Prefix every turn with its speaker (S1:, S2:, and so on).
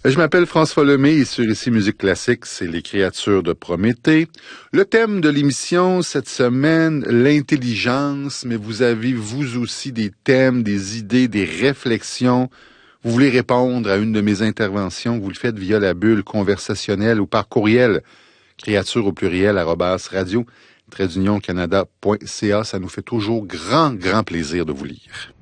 S1: Je m'appelle François Lemay et sur Ici Musique Classique, c'est les créatures de Prométhée. Le thème de l'émission cette semaine, l'intelligence, mais vous avez vous aussi des thèmes, des idées, des réflexions. Vous voulez répondre à une de mes interventions, vous le faites via la bulle conversationnelle ou par courriel, créature au pluriel, @radio-canada.ca. Ça nous fait toujours grand plaisir de vous lire.